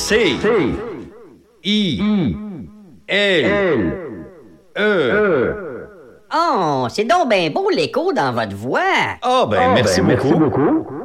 C, I, L, E. Oh, c'est donc ben beau l'écho dans votre voix. Ah, ben, merci beaucoup.